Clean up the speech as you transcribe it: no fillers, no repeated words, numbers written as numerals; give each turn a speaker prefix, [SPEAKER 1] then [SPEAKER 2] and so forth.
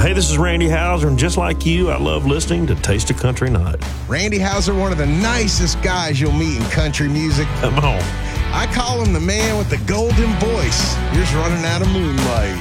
[SPEAKER 1] Hey, this is Randy Houser, and just like you, I love listening to Taste of Country Night.
[SPEAKER 2] Randy Houser, one of the nicest guys you'll meet in country music.
[SPEAKER 1] Come on.
[SPEAKER 2] I call him the man with the golden voice. Here's Running Out of Moonlight.